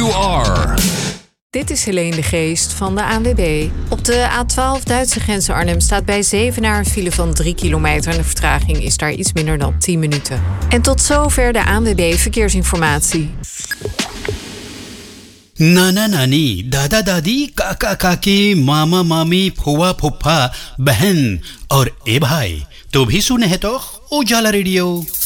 you are. Dit is Helene de Geest van de ANWB. Op de A12 Duitse grens Arnhem staat bij Zevenaar een file van 3 kilometer... en de vertraging is daar iets minder dan 10 minuten. En tot zover de ANWB Verkeersinformatie. नाना नानी, दादा दादी, काका काकी, मामा मामी, फुआ फुफ्फा, बहन और ए भाई तो भी सुने हैं तो उजाला रेडियो।